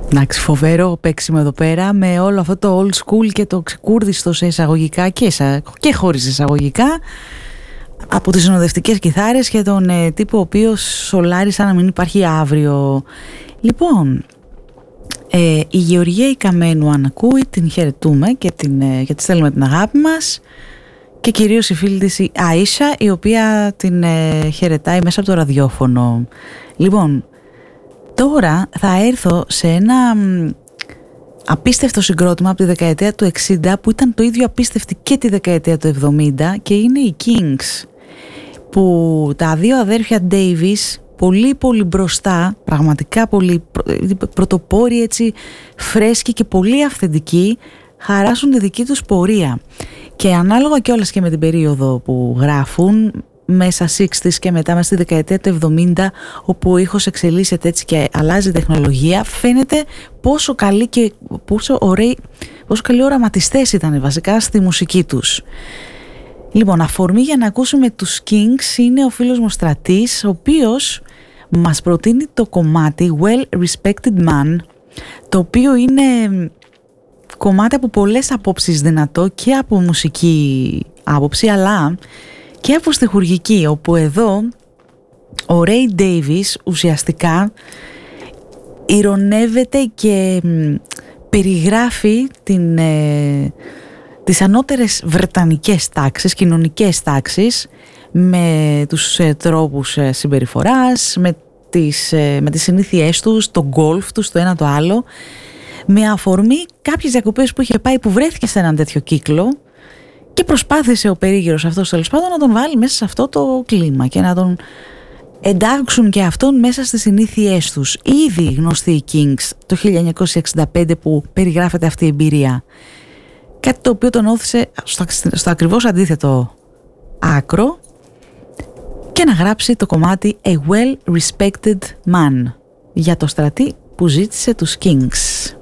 Εντάξει, φοβερό παίξιμο εδώ πέρα με όλο αυτό το old school και το ξεκούρδιστο σε εισαγωγικά και χωρίς εισαγωγικά από τις συνοδευτικές κιθάρες και τον τύπο ο οποίος σολάρει σαν να μην υπάρχει αύριο. Λοιπόν, η Γεωργία η Καμένου αν ακούει, την χαιρετούμε και της στέλνουμε την αγάπη μας, και κυρίως η φίλη της η Αΐσα, η οποία την χαιρετάει μέσα από το ραδιόφωνο. Λοιπόν, τώρα θα έρθω σε ένα απίστευτο συγκρότημα από τη δεκαετία του 60 που ήταν το ίδιο απίστευτη και τη δεκαετία του 70, και είναι οι Kings, που τα δύο αδέρφια Davis, πολύ πολύ μπροστά, πραγματικά πολύ πρωτοπόροι, έτσι φρέσκοι και πολύ αυθεντικοί, χαράσουν τη δική τους πορεία. Και ανάλογα κιόλας και με την περίοδο που γράφουν, μέσα 60s και μετά μέσα στη δεκαετία του 70, όπου ο ήχος εξελίσσεται έτσι και αλλάζει η τεχνολογία, φαίνεται πόσο καλή και πόσο καλοί οραματιστές ήταν βασικά στη μουσική τους. Λοιπόν, αφορμή για να ακούσουμε τους Kings είναι ο φίλος μου Στρατής, ο οποίος μας προτείνει το κομμάτι Well Respected Man, το οποίο είναι κομμάτι από πολλές απόψεις δυνατό, και από μουσική άποψη αλλά και από στιχουργική, όπου εδώ ο Ray Davies ουσιαστικά ηρωνεύεται και περιγράφει τις ανώτερες βρετανικές τάξεις, κοινωνικές τάξεις, με τους τρόπους συμπεριφοράς, με τις συνήθειές τους, το γκολφ τους, το ένα το άλλο, με αφορμή κάποιες διακοπές που είχε πάει, που βρέθηκε σε έναν τέτοιο κύκλο και προσπάθησε ο περίγυρος αυτός τέλος πάντων να τον βάλει μέσα σε αυτό το κλίμα και να τον εντάξουν και αυτόν μέσα στις συνήθειές τους. Ήδη γνωστοί οι Kings το 1965 που περιγράφεται αυτή η εμπειρία. Κάτι το οποίο τον όθησε στο ακριβώς αντίθετο άκρο και να γράψει το κομμάτι A Well Respected Man για το Στρατή που ζήτησε τους Kings.